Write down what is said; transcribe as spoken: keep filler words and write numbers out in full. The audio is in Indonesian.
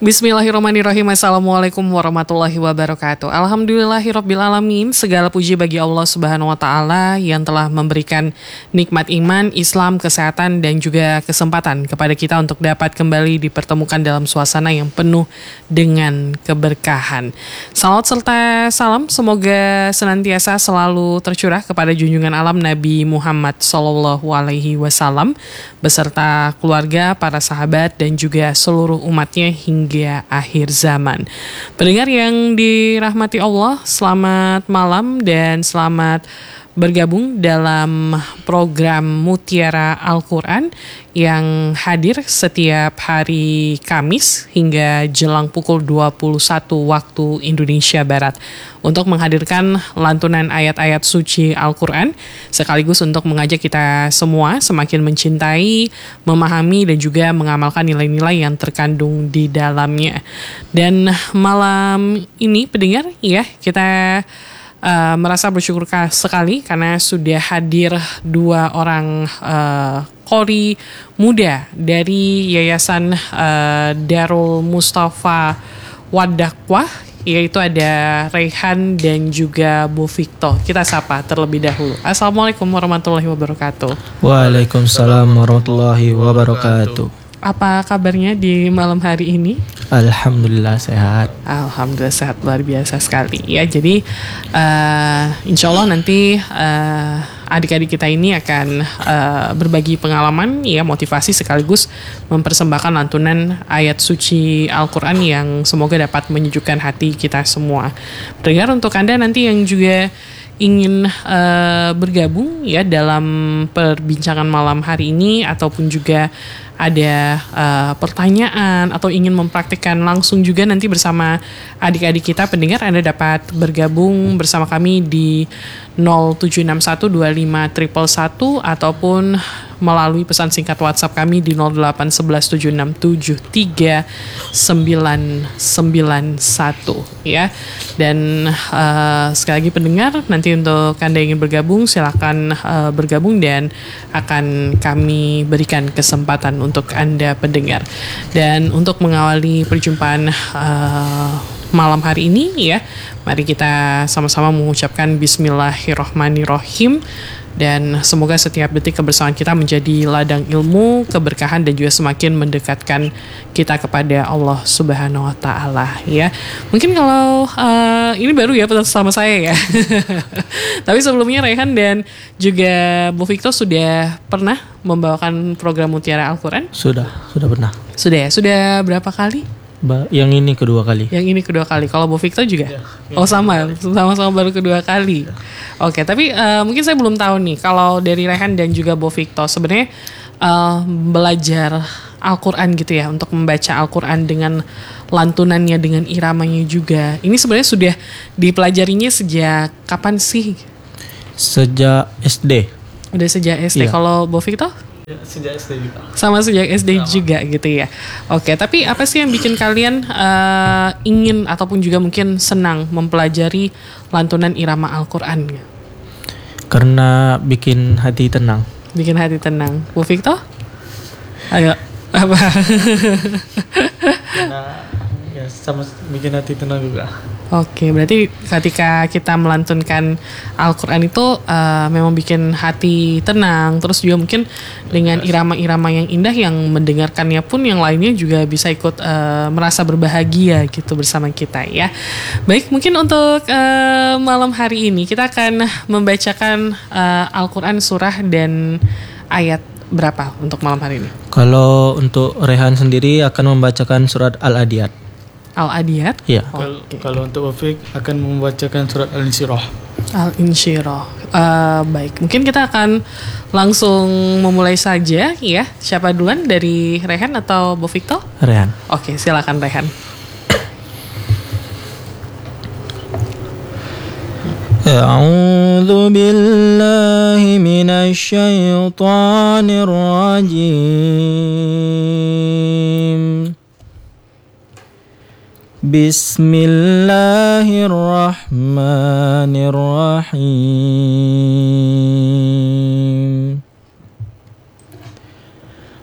Bismillahirrahmanirrahim. Assalamualaikum warahmatullahi wabarakatuh. Alhamdulillahirrabbilalamin. Segala puji bagi Allah subhanahu wa ta'ala yang telah memberikan nikmat iman, Islam, kesehatan, dan juga kesempatan kepada kita untuk dapat kembali dipertemukan dalam suasana yang penuh dengan keberkahan. Salawat serta salam semoga senantiasa selalu tercurah kepada junjungan alam Nabi Muhammad Sallallahu Alaihi Wasallam beserta keluarga, para sahabat, dan juga seluruh umatnya hingga hingga akhir zaman. Pendengar yang dirahmati Allah, selamat malam dan selamat bergabung dalam program Mutiara Al-Quran yang hadir setiap hari Kamis hingga jelang pukul dua puluh satu waktu Indonesia Barat untuk menghadirkan lantunan ayat-ayat suci Al-Quran sekaligus untuk mengajak kita semua semakin mencintai, memahami dan juga mengamalkan nilai-nilai yang terkandung di dalamnya. Dan malam ini pendengar ya kita Uh, merasa bersyukur sekali karena sudah hadir dua orang uh, qori muda dari Yayasan uh, Darul Mustafa Wadakwah, yaitu ada Rehan dan juga Bu Victo. Kita sapa terlebih dahulu. Assalamualaikum warahmatullahi wabarakatuh. Waalaikumsalam warahmatullahi wabarakatuh. Apa kabarnya di malam hari ini? Alhamdulillah sehat. Alhamdulillah sehat, luar biasa sekali ya. Jadi uh, insya Allah nanti uh, adik-adik kita ini akan uh, berbagi pengalaman ya, motivasi sekaligus mempersembahkan lantunan ayat suci Al-Quran yang semoga dapat menyejukkan hati kita semua. Pendengar, untuk Anda nanti yang juga ingin uh, bergabung ya dalam perbincangan malam hari ini ataupun juga ada uh, pertanyaan atau ingin mempraktikkan langsung juga nanti bersama adik-adik kita pendengar, Anda dapat bergabung bersama kami di nol tujuh enam satu dua lima satu satu satu ataupun melalui pesan singkat WhatsApp kami di nol delapan satu satu tujuh enam tujuh tiga sembilan sembilan satu ya. Dan uh, sekali lagi pendengar, nanti untuk Anda yang ingin bergabung silakan uh, bergabung dan akan kami berikan kesempatan untuk Anda pendengar. Dan untuk mengawali perjumpaan uh, malam hari ini ya, mari kita sama-sama mengucapkan Bismillahirrahmanirrahim. Dan semoga setiap detik kebersamaan kita menjadi ladang ilmu, keberkahan, dan juga semakin mendekatkan kita kepada Allah Subhanahu Wa Taala ya. Mungkin kalau uh, ini baru ya sama saya ya. Tapi sebelumnya Rehan dan juga Bu Victo sudah pernah membawakan program Mutiara Al-Quran? Sudah, sudah pernah. Sudah ya? Sudah berapa kali? Ba- yang ini kedua kali. Yang ini kedua kali. Kalau Bu Victo juga? Ya, oh sama, sama-sama baru kedua kali. Ya. Oke, tapi uh, mungkin saya belum tahu nih kalau dari Rehan dan juga Bu Victo sebenarnya uh, belajar Al-Quran gitu ya, untuk membaca Al-Quran dengan lantunannya, dengan iramanya juga. Ini sebenarnya sudah dipelajarinya sejak kapan sih? Sejak S D. Udah sejak S D. Ya. Kalau Bu Victo? Sejak S D juga. Sama sejak S D sama. Juga gitu ya. Oke, tapi apa sih yang bikin kalian uh, ingin ataupun juga mungkin senang mempelajari lantunan irama Al-Quran? Karena bikin hati tenang. Bikin hati tenang. Bu Victo? Ayo, apa? Karena ya sama bikin hati tenang juga. Oke, berarti ketika kita melantunkan Al-Quran itu uh, memang bikin hati tenang. Terus juga mungkin dengan irama-irama yang indah yang mendengarkannya pun yang lainnya juga bisa ikut uh, merasa berbahagia gitu bersama kita ya. Baik, mungkin untuk uh, malam hari ini kita akan membacakan uh, Al-Quran surah dan ayat berapa untuk malam hari ini? Kalau untuk Rehan sendiri akan membacakan surat Al-Adiyat. Al-Adiyat? Iya. Okay. Kalau untuk Wafik akan membacakan surat Al-Insyirah. Al-Insyirah. Uh, baik, mungkin kita akan langsung memulai saja ya. Siapa duluan, dari Rehan atau Bu Victo? Rehan. Oke, silakan Rehan. A'udzu billahi minasy syaithanir rajim. Bismillahirrahmanirrahim.